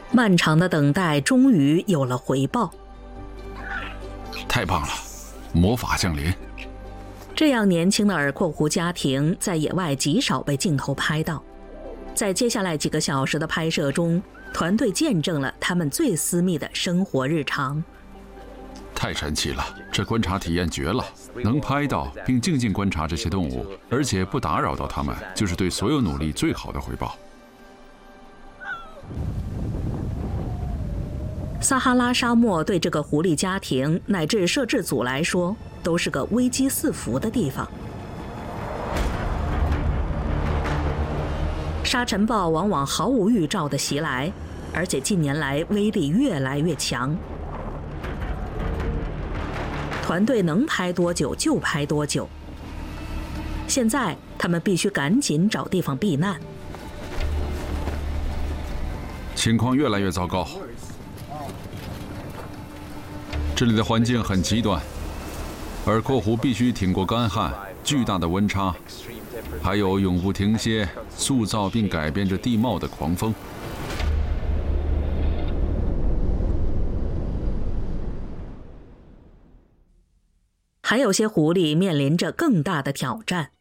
漫长的等待终于有了回报。 太棒了，魔法降临。 这样年轻的耳廓狐家庭在野外极少被镜头拍到。在接下来几个小时的拍摄中，团队见证了他们最私密的生活日常。 太神奇了，这观察体验绝了！能拍到并静静观察这些动物，而且不打扰到它们，就是对所有努力最好的回报。 撒哈拉沙漠对这个狐狸家庭乃至摄制组来说，都是个危机四伏的地方。沙尘暴往往毫无预兆地袭来，而且近年来威力越来越强。团队能拍多久就拍多久。现在他们必须赶紧找地方避难。 情况越来越糟糕，这里的环境很极端，耳廓狐必须挺过干旱、巨大的温差，还有永不停歇、塑造并改变着地貌的狂风。 还有些狐狸面临着更大的挑战。